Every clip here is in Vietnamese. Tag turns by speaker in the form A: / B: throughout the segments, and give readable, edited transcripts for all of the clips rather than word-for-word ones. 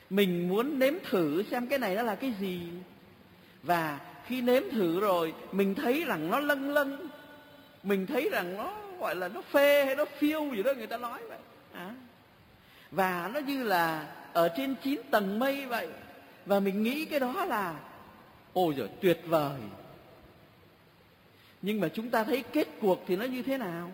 A: Mình muốn nếm thử xem cái này nó là cái gì. Và khi nếm thử rồi, mình thấy rằng nó lâng lâng, mình thấy rằng nó gọi là nó phê hay nó phiêu gì đó người ta nói vậy. Và nó như là ở trên 9 tầng mây vậy. Và mình nghĩ cái đó là ôi giời, tuyệt vời. Nhưng mà chúng ta thấy kết cuộc thì nó như thế nào?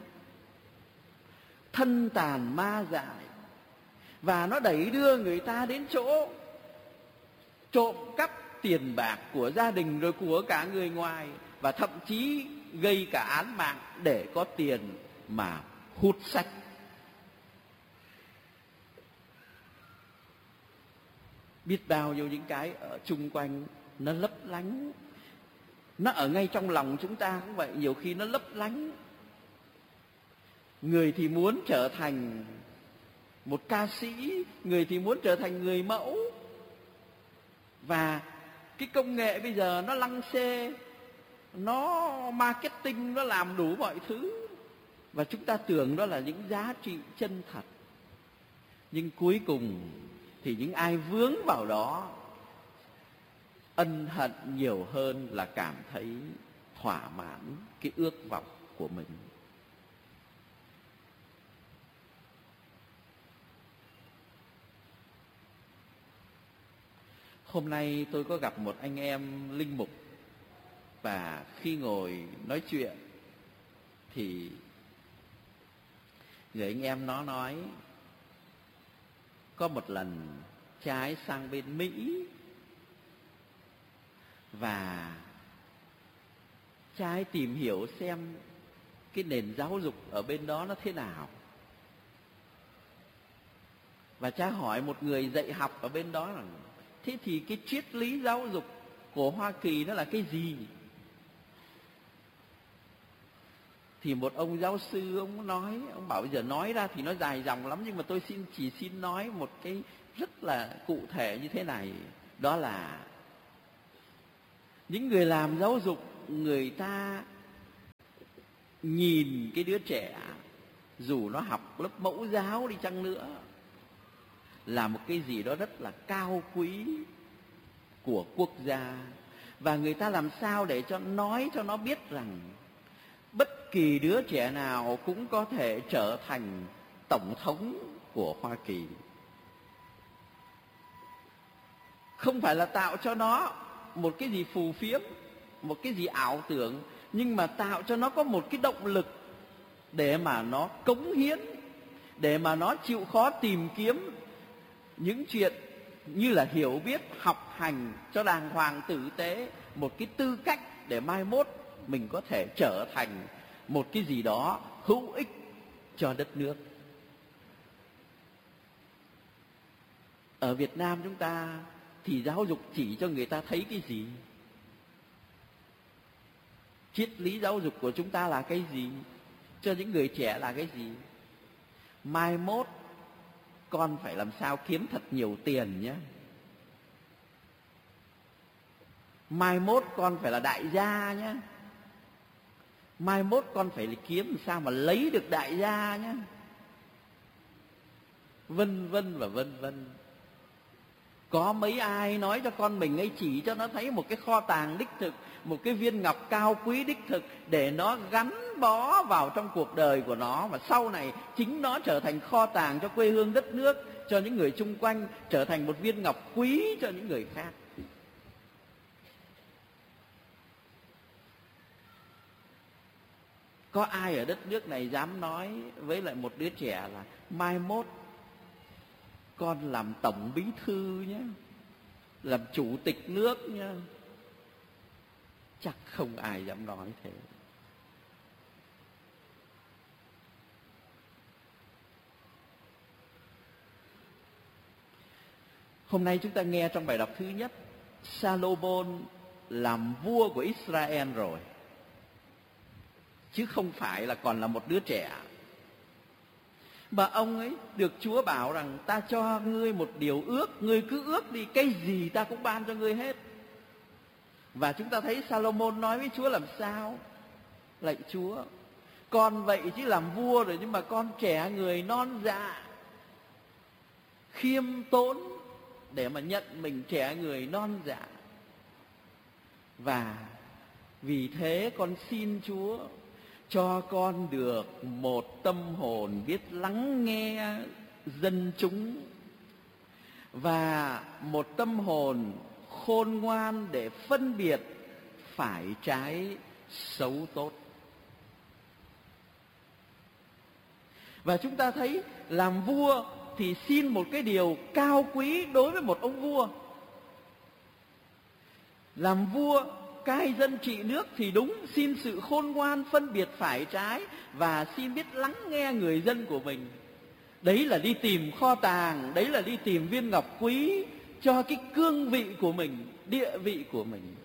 A: Thân tàn ma dại. Và nó đẩy đưa người ta đến chỗ trộm cắp tiền bạc của gia đình rồi của cả người ngoài, và thậm chí gây cả án mạng để có tiền mà hút sách. Biết bao nhiêu những cái ở chung quanh nó lấp lánh. Nó ở ngay trong lòng chúng ta cũng vậy, nhiều khi nó lấp lánh. Người thì muốn trở thành một ca sĩ, người thì muốn trở thành người mẫu. Và cái công nghệ bây giờ nó lăng xê, nó marketing, nó làm đủ mọi thứ. Và chúng ta tưởng đó là những giá trị chân thật. Nhưng cuối cùng thì những ai vướng vào đó ân hận nhiều hơn là cảm thấy thỏa mãn cái ước vọng của mình. Hôm nay tôi có gặp một anh em linh mục, và khi ngồi nói chuyện thì người anh em nó nói có một lần cha ấy sang bên Mỹ và cha ấy tìm hiểu xem cái nền giáo dục ở bên đó nó thế nào. Và cha hỏi một người dạy học ở bên đó rằng thế thì cái triết lý giáo dục của Hoa Kỳ nó là cái gì? Thì một ông giáo sư ông nói, ông bảo bây giờ nói ra thì nó dài dòng lắm, nhưng mà tôi chỉ xin nói một cái rất là cụ thể như thế này. Đó là những người làm giáo dục, người ta nhìn cái đứa trẻ dù nó học lớp mẫu giáo đi chăng nữa là một cái gì đó rất là cao quý của quốc gia. Và người ta làm sao để nói cho nó biết rằng bất kỳ đứa trẻ nào cũng có thể trở thành tổng thống của Hoa Kỳ. Không phải là tạo cho nó một cái gì phù phiếm, một cái gì ảo tưởng, nhưng mà tạo cho nó có một cái động lực để mà nó cống hiến, để mà nó chịu khó tìm kiếm những chuyện như là hiểu biết, học hành cho đàng hoàng tử tế, một cái tư cách để mai mốt mình có thể trở thành một cái gì đó hữu ích cho đất nước. Ở Việt Nam chúng ta thì giáo dục chỉ cho người ta thấy cái gì? Triết lý giáo dục của chúng ta là cái gì? Cho những người trẻ là cái gì? Mai mốt con phải làm sao kiếm thật nhiều tiền nhé. Mai mốt con phải là đại gia nhé. Mai mốt con phải kiếm làm sao mà lấy được đại gia nhé. Vân vân và vân vân. Có mấy ai nói cho con mình ấy, chỉ cho nó thấy một cái kho tàng đích thực, một cái viên ngọc cao quý đích thực để nó gắn bó vào trong cuộc đời của nó, và sau này chính nó trở thành kho tàng cho quê hương đất nước, cho những người chung quanh, trở thành một viên ngọc quý cho những người khác. Có ai ở đất nước này dám nói với lại một đứa trẻ là mai mốt con làm tổng bí thư nhé, làm chủ tịch nước nhé? Chắc không ai dám nói thế. Hôm nay chúng ta nghe trong bài đọc thứ nhất, Salomon làm vua của Israel rồi, chứ không phải là còn là một đứa trẻ. Mà ông ấy được Chúa bảo rằng ta cho ngươi một điều ước, ngươi cứ ước đi, cái gì ta cũng ban cho ngươi hết. Và chúng ta thấy Salomon nói với Chúa làm sao? Lạy Chúa, con vậy chứ làm vua rồi, nhưng mà con trẻ người non dạ, khiêm tốn để mà nhận mình trẻ người non dạ. Và vì thế con xin Chúa cho con được một tâm hồn biết lắng nghe dân chúng, và một tâm hồn khôn ngoan để phân biệt phải trái xấu tốt. Và chúng ta thấy làm vua thì xin một cái điều cao quý đối với một ông vua. Làm vua cai dân trị nước thì đúng, xin sự khôn ngoan phân biệt phải trái và xin biết lắng nghe người dân của mình. Đấy là đi tìm kho tàng, đấy là đi tìm viên ngọc quý cho cái cương vị của mình, địa vị của mình.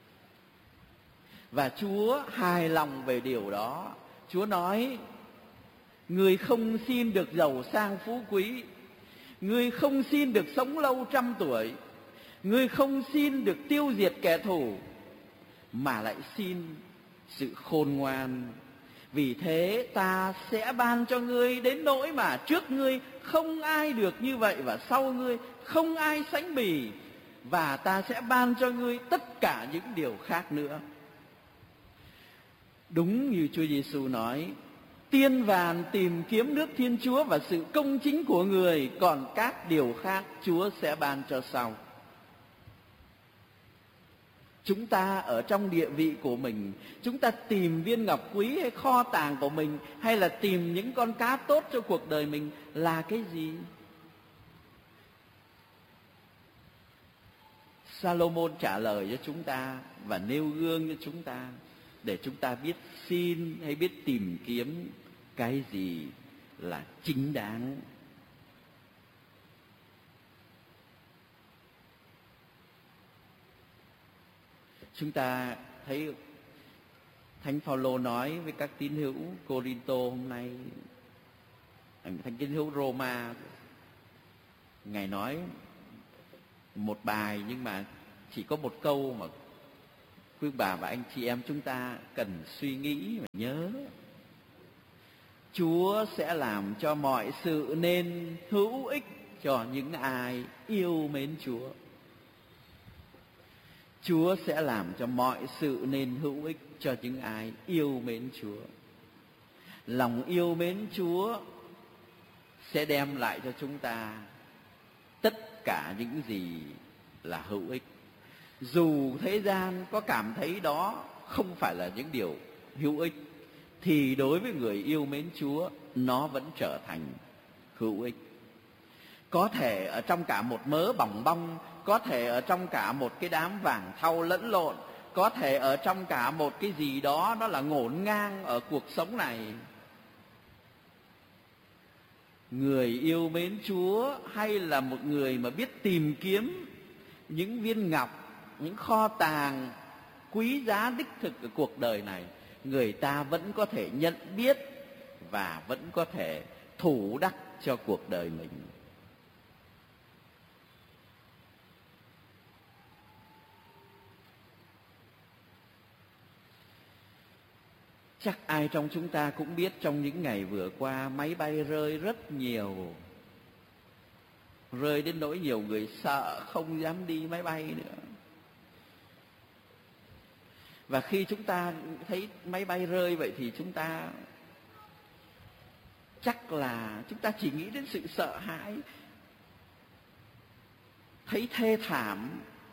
A: Và Chúa hài lòng về điều đó. Chúa nói: người không xin được giàu sang phú quý, người không xin được sống lâu trăm tuổi, người không xin được tiêu diệt kẻ thù, mà lại xin sự khôn ngoan. Vì thế ta sẽ ban cho ngươi đến nỗi mà trước ngươi không ai được như vậy, và sau ngươi không ai sánh bì, và ta sẽ ban cho ngươi tất cả những điều khác nữa. Đúng như Chúa Giêsu nói: tiên vàn tìm kiếm nước Thiên Chúa và sự công chính của người, còn các điều khác Chúa sẽ ban cho sau. Chúng ta ở trong địa vị của mình, chúng ta tìm viên ngọc quý hay kho tàng của mình, hay là tìm những con cá tốt cho cuộc đời mình là cái gì? Salomon trả lời cho chúng ta và nêu gương cho chúng ta, để chúng ta biết xin hay biết tìm kiếm cái gì là chính đáng. Chúng ta thấy Thánh Phaolô nói với các tín hữu Cô-rin-tô hôm nay, Thánh tín hữu Roma, Ngài nói một bài nhưng mà chỉ có một câu mà quý bà và anh chị em chúng ta cần suy nghĩ và nhớ. Chúa sẽ làm cho mọi sự nên hữu ích cho những ai yêu mến Chúa. Chúa sẽ làm cho mọi sự nên hữu ích cho những ai yêu mến Chúa. Lòng yêu mến Chúa sẽ đem lại cho chúng ta tất cả những gì là hữu ích. Dù thế gian có cảm thấy đó không phải là những điều hữu ích, thì đối với người yêu mến Chúa, nó vẫn trở thành hữu ích. Có thể ở trong cả một mớ bòng bong, có thể ở trong cả một cái đám vàng thau lẫn lộn, có thể ở trong cả một cái gì đó nó là ngổn ngang ở cuộc sống này. Người yêu mến Chúa hay là một người mà biết tìm kiếm những viên ngọc, những kho tàng quý giá đích thực ở cuộc đời này, người ta vẫn có thể nhận biết và vẫn có thể thủ đắc cho cuộc đời mình. Chắc ai trong chúng ta cũng biết trong những ngày vừa qua máy bay rơi rất nhiều. Rơi đến nỗi nhiều người sợ không dám đi máy bay nữa. Và khi chúng ta thấy máy bay rơi vậy thì chúng ta chắc là chúng ta chỉ nghĩ đến sự sợ hãi, thấy thê thảm.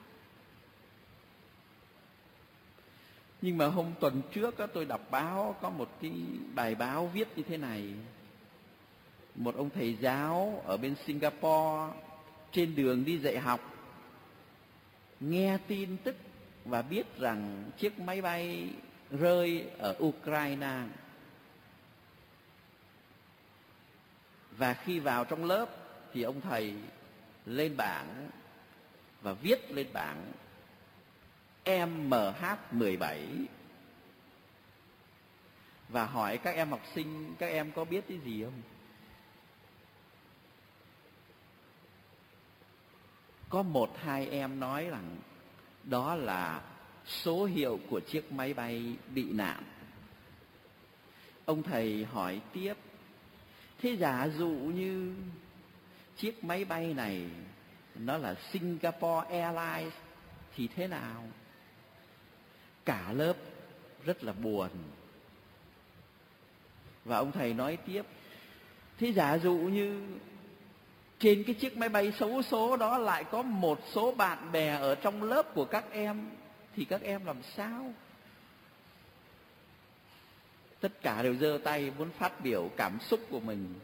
A: Nhưng mà tuần trước tôi đọc báo, có một cái bài báo viết như thế này. Một ông thầy giáo ở bên Singapore trên đường đi dạy học nghe tin tức và biết rằng chiếc máy bay rơi ở Ukraine. Và khi vào trong lớp thì ông thầy lên bảng và viết lên bảng MH17 và hỏi các em học sinh, các em có biết cái gì không? Có 1-2 em nói rằng đó là số hiệu của chiếc máy bay bị nạn. Ông thầy hỏi tiếp: thế giả dụ như chiếc máy bay này nó là Singapore Airlines thì thế nào? Cả lớp rất là buồn. Và ông thầy nói tiếp, thế giả dụ như trên cái chiếc máy bay xấu số đó lại có một số bạn bè ở trong lớp của các em, thì các em làm sao? Tất cả đều giơ tay muốn phát biểu cảm xúc của mình.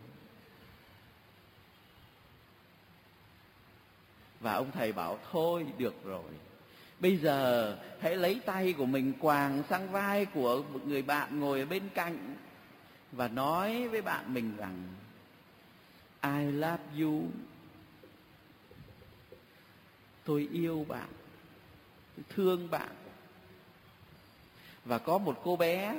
A: Và ông thầy bảo thôi được rồi, bây giờ hãy lấy tay của mình quàng sang vai của một người bạn ngồi ở bên cạnh và nói với bạn mình rằng I love you. Tôi yêu bạn, tôi thương bạn. Và có một cô bé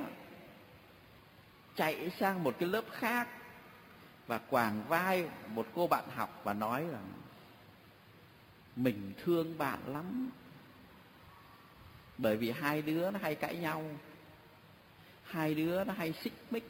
A: chạy sang một cái lớp khác và quàng vai một cô bạn học và nói rằng mình thương bạn lắm. Bởi vì hai đứa nó hay cãi nhau, hai đứa nó hay xích mích.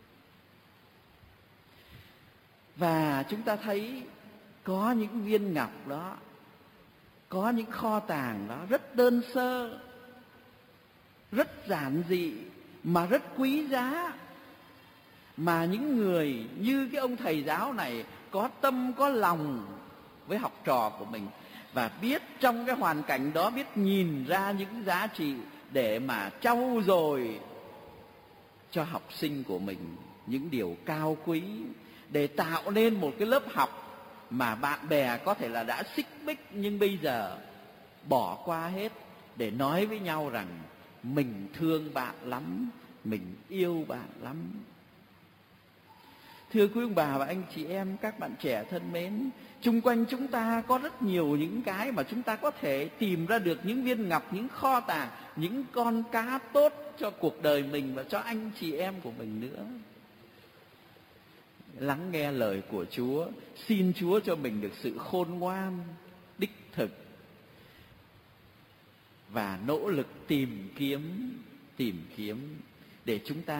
A: Và chúng ta thấy có những viên ngọc đó, có những kho tàng đó rất đơn sơ, rất giản dị mà rất quý giá, mà những người như cái ông thầy giáo này có tâm có lòng với học trò của mình, và biết trong cái hoàn cảnh đó biết nhìn ra những giá trị để mà trau dồi cho học sinh của mình những điều cao quý, để tạo nên một cái lớp học mà bạn bè có thể là đã xích mích nhưng bây giờ bỏ qua hết để nói với nhau rằng mình thương bạn lắm, mình yêu bạn lắm. Thưa quý ông bà và anh chị em, các bạn trẻ thân mến, chung quanh chúng ta có rất nhiều những cái mà chúng ta có thể tìm ra được những viên ngọc, những kho tàng, những con cá tốt cho cuộc đời mình và cho anh chị em của mình nữa. Lắng nghe lời của Chúa, xin Chúa cho mình được sự khôn ngoan, đích thực và nỗ lực tìm kiếm để chúng ta